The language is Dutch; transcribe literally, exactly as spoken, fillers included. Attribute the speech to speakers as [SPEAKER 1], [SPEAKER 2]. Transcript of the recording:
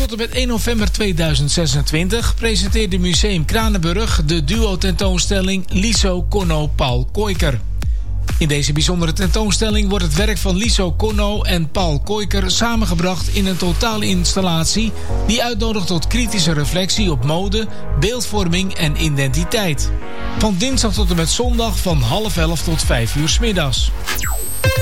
[SPEAKER 1] tot en met één november tweeduizend zesentwintig presenteerde Museum Kranenburg de duo-tentoonstelling Liso Conno Paul Koijker. In deze bijzondere tentoonstelling wordt het werk van Liso Conno en Paul Koijker samengebracht in een totale installatie die uitnodigt tot kritische reflectie op mode, beeldvorming en identiteit. Van dinsdag tot en met zondag van half elf tot vijf uur 's middags.